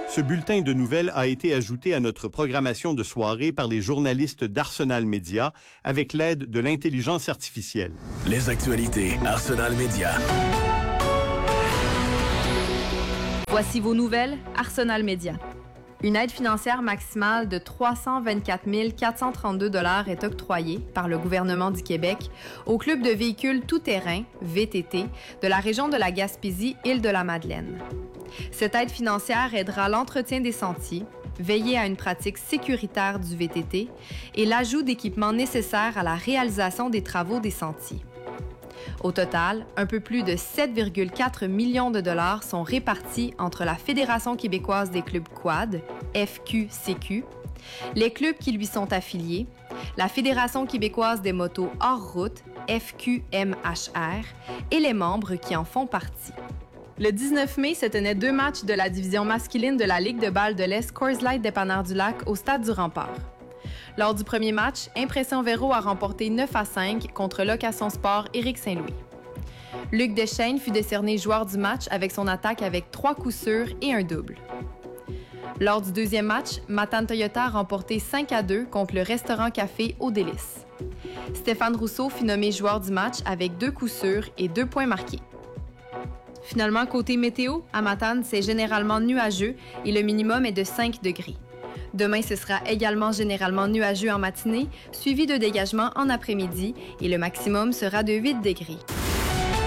Ce bulletin de nouvelles a été ajouté à notre programmation de soirée par les journalistes d'Arsenal Media avec l'aide de l'intelligence artificielle. Les actualités Arsenal Media. Voici vos nouvelles Arsenal Media. Une aide financière maximale de 324 432 $ est octroyée par le gouvernement du Québec au club de véhicules tout-terrain, VTT, de la région de la Gaspésie-Île-de-la-Madeleine. Cette aide financière aidera l'entretien des sentiers, veiller à une pratique sécuritaire du VTT et l'ajout d'équipements nécessaires à la réalisation des travaux des sentiers. Au total, un peu plus de 7,4 millions de dollars sont répartis entre la Fédération québécoise des clubs quad, FQCQ, les clubs qui lui sont affiliés, la Fédération québécoise des motos hors route, FQMHR, et les membres qui en font partie. Le 19 mai se tenaient 2 matchs de la division masculine de la Ligue de balle de l'Est Coors Light Dépanneur-du-Lac au Stade du Rempart. Lors du premier match, Impression Véro a remporté 9-5 contre Location Sport Éric Saint-Louis. Luc Deschênes fut décerné joueur du match avec son attaque avec 3 coups sûrs et un double. Lors du deuxième match, Matane Toyota a remporté 5-2 contre le Restaurant Café Au Délice. Stéphane Rousseau fut nommé joueur du match avec 2 coups sûrs et 2 points marqués. Finalement, côté météo, à Matane, c'est généralement nuageux et le minimum est de 5 degrés. Demain, ce sera également généralement nuageux en matinée, suivi de dégagement en après-midi et le maximum sera de 8 degrés.